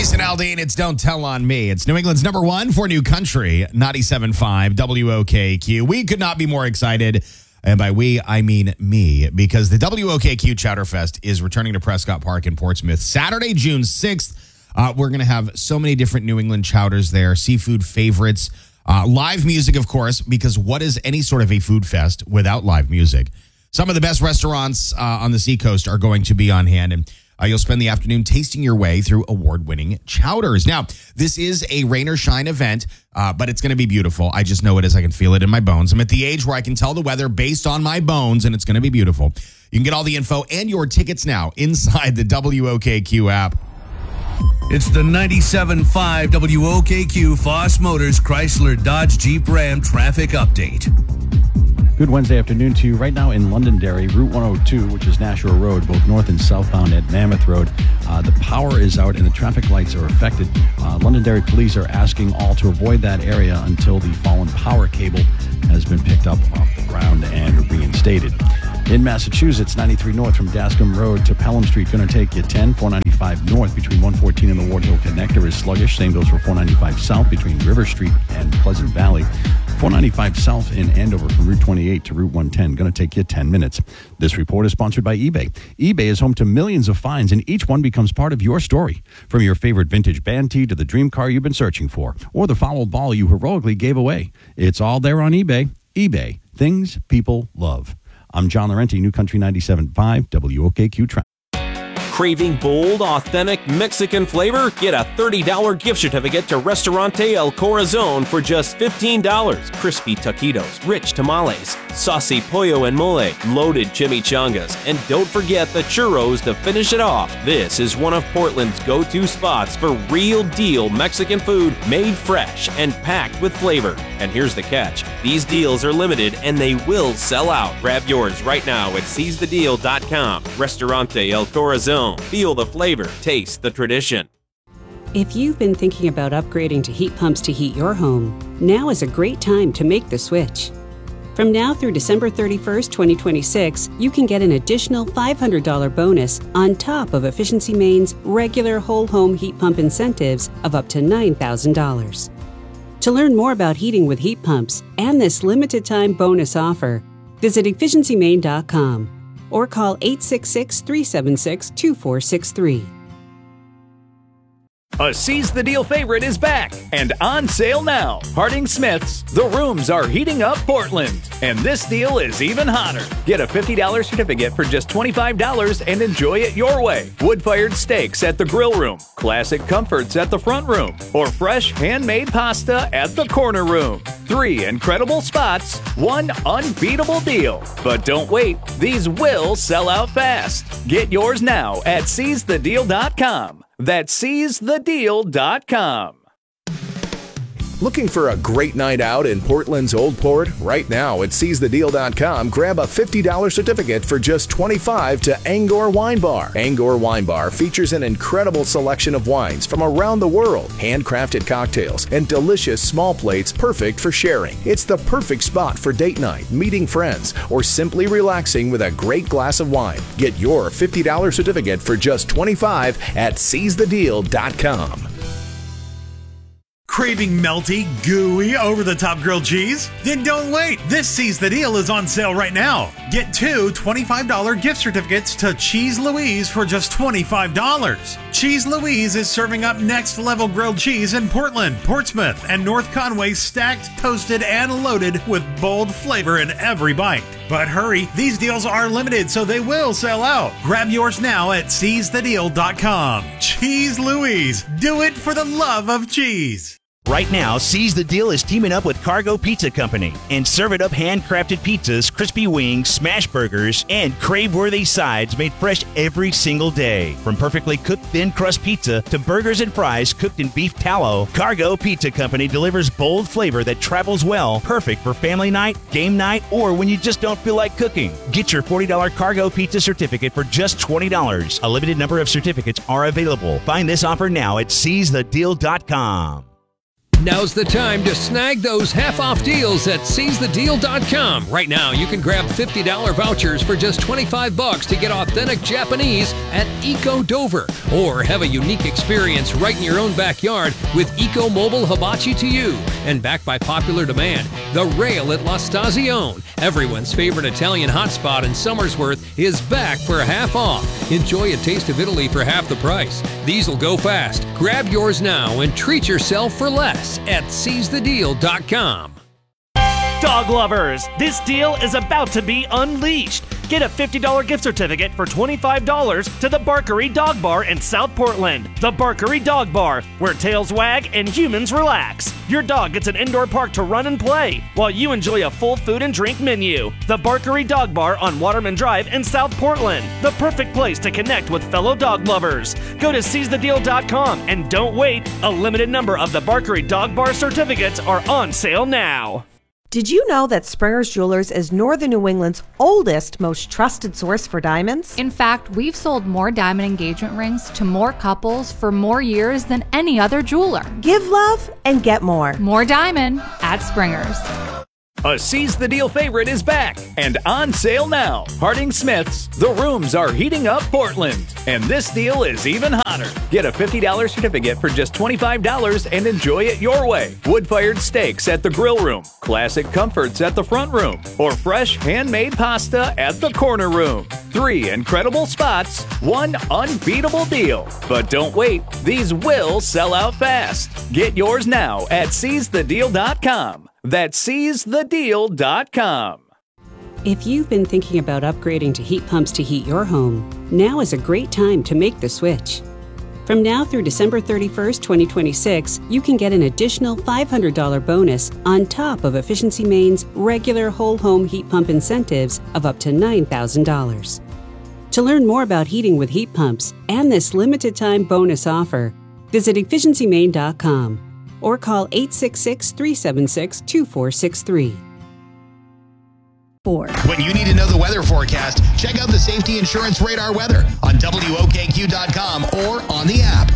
Jason Aldean, it's Don't Tell on Me. It's New England's number one for new country, 97.5 WOKQ. We could not be more excited, and by we, I mean me, because the WOKQ Chowder Fest is returning to Prescott Park in Portsmouth Saturday, June 6th. We're going to have so many different New England chowders there, seafood favorites, live music, of course, because what is any sort of a food fest without live music? Some of the best restaurants on the seacoast are going to be on hand, and you'll spend the afternoon tasting your way through award-winning chowders. Now, this is a rain or shine event, but it's going to be beautiful. I just know it is. I can feel it in my bones. I'm at the age where I can tell the weather based on my bones, and it's going to be beautiful. You can get all the info and your tickets now inside the WOKQ app. It's the 97.5 WOKQ Foss Motors Chrysler Dodge Jeep Ram traffic update. Good Wednesday afternoon to you. Right now in Londonderry, Route 102, which is Nashua Road, both north and southbound at Mammoth Road. The power is out and the traffic lights are affected. Londonderry police are asking all to avoid that area until the fallen power cable has been picked up off the ground and reinstated. In Massachusetts, 93 north from Dascombe Road to Pelham Street, going to take you 10. 495 north between 114 and the Ward Hill Connector is sluggish. Same goes for 495 south between River Street and Pleasant Valley. 495 south in Andover from Route 28 to Route 110, going to take you 10 minutes. This report is sponsored by eBay. eBay is home to millions of finds, and each one becomes part of your story. From your favorite vintage band tee to the dream car you've been searching for, or the foul ball you heroically gave away. It's all there on eBay. eBay, things people love. I'm John Laurenti, New Country 97.5 WOKQ Traffic. Craving bold, authentic Mexican flavor? Get a $30 gift certificate to Restaurante El Corazon for just $15. Crispy taquitos, rich tamales, saucy pollo and mole, loaded chimichangas, and don't forget the churros to finish it off. This is one of Portland's go-to spots for real deal Mexican food made fresh and packed with flavor. And here's the catch. These deals are limited and they will sell out. Grab yours right now at seizethedeal.com. Restaurante El Corazon. Feel the flavor, taste the tradition. If you've been thinking about upgrading to heat pumps to heat your home, now is a great time to make the switch. From now through December 31st, 2026, you can get an additional $500 bonus on top of Efficiency Maine's regular whole home heat pump incentives of up to $9,000. To learn more about heating with heat pumps and this limited time bonus offer, visit efficiencymaine.com. or call 866-376-2463. A Seize the Deal favorite is back and on sale now. Harding Smith's, the rooms are heating up Portland. And this deal is even hotter. Get a $50 certificate for just $25 and enjoy it your way. Wood-fired steaks at the grill room, classic comforts at the front room, or fresh handmade pasta at the corner room. 3 incredible spots, 1 unbeatable deal. But don't wait, these will sell out fast. Get yours now at seizethedeal.com. That's seizethedeal.com. Looking for a great night out in Portland's Old Port? Right now at seizethedeal.com, grab a $50 certificate for just $25 to Angor Wine Bar. Angor Wine Bar features an incredible selection of wines from around the world, handcrafted cocktails, and delicious small plates perfect for sharing. It's the perfect spot for date night, meeting friends, or simply relaxing with a great glass of wine. Get your $50 certificate for just $25 at seizethedeal.com. Craving melty, gooey, over-the-top grilled cheese? Then don't wait. This Seize the Deal is on sale right now. Get 2 $25 gift certificates to Cheese Louise for just $25. Cheese Louise is serving up next-level grilled cheese in Portland, Portsmouth, and North Conway, stacked, toasted, and loaded with bold flavor in every bite. But hurry, these deals are limited, so they will sell out. Grab yours now at seizethedeal.com. Cheese Louise. Do it for the love of cheese. Right now, Seize the Deal is teaming up with Cargo Pizza Company and Serve It Up handcrafted pizzas, crispy wings, smash burgers, and crave-worthy sides made fresh every single day. From perfectly cooked thin crust pizza to burgers and fries cooked in beef tallow, Cargo Pizza Company delivers bold flavor that travels well, perfect for family night, game night, or when you just don't feel like cooking. Get your $40 Cargo Pizza certificate for just $20. A limited number of certificates are available. Find this offer now at seizethedeal.com. Now's the time to snag those half-off deals at seizethedeal.com. Right now, you can grab $50 vouchers for just $25 to get authentic Japanese at Eco Dover, or have a unique experience right in your own backyard with Eco Mobile Hibachi to You. And backed by popular demand, the Rail at La Stazione, everyone's favorite Italian hotspot in Somersworth, is back for half off. Enjoy a taste of Italy for half the price. These will go fast. Grab yours now and treat yourself for less at seizethedeal.com. Dog lovers, this deal is about to be unleashed. Get a $50 gift certificate for $25 to the Barkery Dog Bar in South Portland. The Barkery Dog Bar, where tails wag and humans relax. Your dog gets an indoor park to run and play, while you enjoy a full food and drink menu. The Barkery Dog Bar on Waterman Drive in South Portland. The perfect place to connect with fellow dog lovers. Go to seizethedeal.com and don't wait. A limited number of the Barkery Dog Bar certificates are on sale now. Did you know that Springer's Jewelers is Northern New England's oldest, most trusted source for diamonds? In fact, we've sold more diamond engagement rings to more couples for more years than any other jeweler. Give love and get more. More diamond at Springer's. A Seize the Deal favorite is back and on sale now. Harding Smith's The Rooms Are Heating Up Portland. And this deal is even hotter. Get a $50 certificate for just $25 and enjoy it your way. Wood-fired steaks at the grill room, classic comforts at the front room, or fresh handmade pasta at the corner room. 3 incredible spots, 1 unbeatable deal. But don't wait, these will sell out fast. Get yours now at seizethedeal.com. That's seizethedeal.com. If you've been thinking about upgrading to heat pumps to heat your home, now is a great time to make the switch. From now through December 31st, 2026, you can get an additional $500 bonus on top of Efficiency Maine's regular whole home heat pump incentives of up to $9,000. To learn more about heating with heat pumps and this limited time bonus offer, visit efficiencymaine.com or call 866-376-2463. When you need to know the weather forecast, check out the Safety Insurance Radar weather on WOKQ.com or on the app.